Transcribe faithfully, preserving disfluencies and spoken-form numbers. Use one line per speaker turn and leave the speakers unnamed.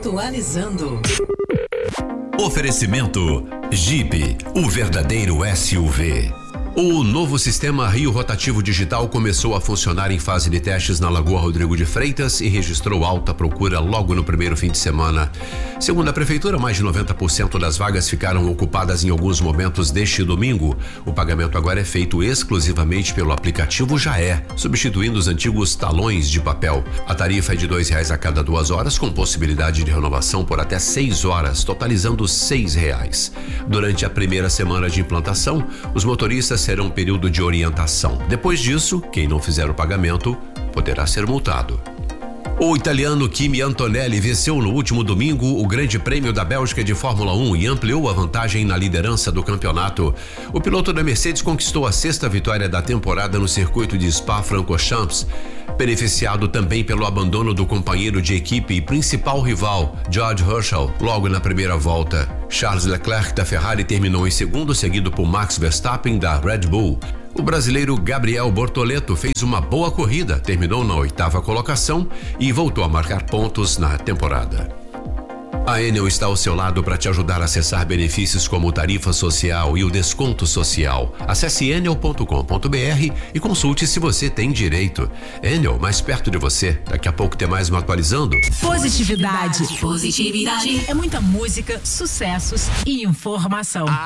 Atualizando.
Oferecimento Jeep, o verdadeiro S U V. O novo sistema Rio Rotativo Digital começou a funcionar em fase de testes na Lagoa Rodrigo de Freitas e registrou alta procura logo no primeiro fim de semana. Segundo a Prefeitura, mais de noventa por cento das vagas ficaram ocupadas em alguns momentos deste domingo. O pagamento agora é feito exclusivamente pelo aplicativo Já É, substituindo os antigos talões de papel. A tarifa é de dois reais a cada duas horas, com possibilidade de renovação por até seis horas, totalizando seis reais. Durante a primeira semana de implantação, os motoristas será um período de orientação. Depois disso, quem não fizer o pagamento poderá ser multado. O italiano Kimi Antonelli venceu no último domingo o Grande Prêmio da Bélgica de Fórmula um e ampliou a vantagem na liderança do campeonato. O piloto da Mercedes conquistou a sexta vitória da temporada no circuito de Spa-Francorchamps, beneficiado também pelo abandono do companheiro de equipe e principal rival, George Russell, logo na primeira volta. Charles Leclerc da Ferrari terminou em segundo, seguido por Max Verstappen da Red Bull. O brasileiro Gabriel Bortoleto fez uma boa corrida, terminou na oitava colocação e voltou a marcar pontos na temporada. A Enel está ao seu lado para te ajudar a acessar benefícios como tarifa social e o desconto social. Acesse enel ponto com ponto br e consulte se você tem direito. Enel, mais perto de você. Daqui a pouco tem mais um Atualizando.
Positividade.
Positividade.
É muita música, sucessos e informação.